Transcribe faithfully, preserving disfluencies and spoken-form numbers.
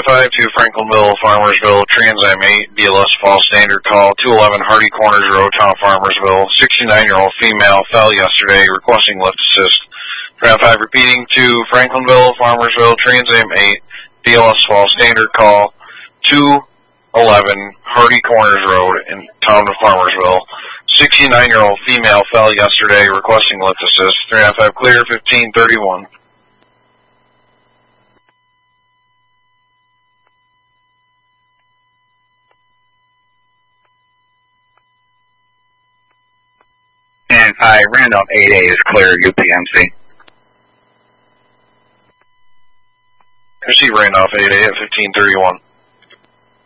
five to Franklinville, Farmersville, Trans M eight, B L S Falls Standard Call, two eleven Hardy Corners Road, Town Farmersville. sixty-nine-year-old female fell yesterday requesting lift assist. Tram five repeating to Franklinville, Farmersville, Trans M eight, B L S Falls Standard Call, two eleven Hardy Corners Road in Town of Farmersville. sixty-nine-year-old female fell yesterday requesting lift assist. three nine five clear, fifteen thirty-one. And I Randolph eight A is clear, U P M C. I see Randolph eight A at fifteen thirty-one.